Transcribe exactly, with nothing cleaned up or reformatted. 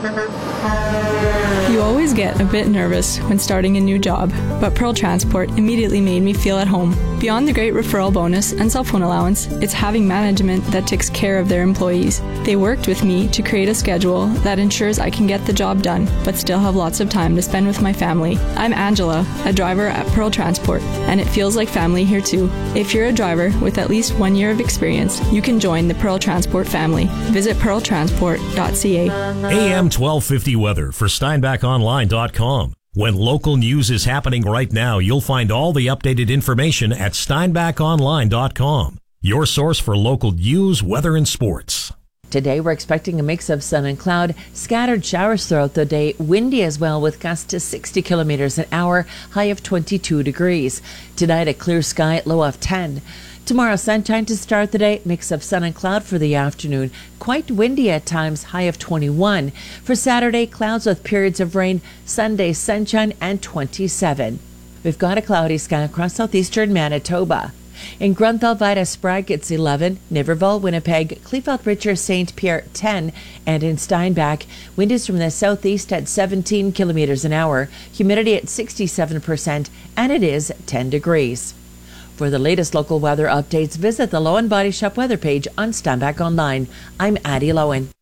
You always get a bit nervous when starting a new job, but Pearl Transport immediately made me feel at home. Beyond the great referral bonus and cell phone allowance, it's having management that takes care of their employees. They worked with me to create a schedule that ensures I can get the job done, but still have lots of time to spend with my family. I'm Angela, a driver at Pearl Transport, and it feels like family here too. If you're a driver with at least one year of experience, you can join the Pearl Transport family. Visit pearl transport dot c a. A M twelve fifty weather for steinbach online dot com. When local news is happening right now, you'll find all the updated information at steinbach online dot com. Your source for local news, weather, and sports. Today, we're expecting a mix of sun and cloud, scattered showers throughout the day, windy as well with gusts to sixty kilometers an hour, high of twenty-two degrees. Tonight, a clear sky, low of ten. Tomorrow, sunshine to start the day, mix of sun and cloud for the afternoon. Quite windy at times, high of twenty-one. For Saturday, clouds with periods of rain. Sunday, sunshine and twenty-seven. We've got a cloudy sky across southeastern Manitoba. In Grunthal, Vida, Sprague, it's eleven. Niverville, Winnipeg, Kleefeld, Richard, Saint Pierre, ten. And in Steinbach, wind is from the southeast at seventeen kilometers an hour. Humidity at sixty-seven percent, and it is ten degrees. For the latest local weather updates, visit the Lowen Body Shop weather page on Steinbach Online. I'm Addie Lowen.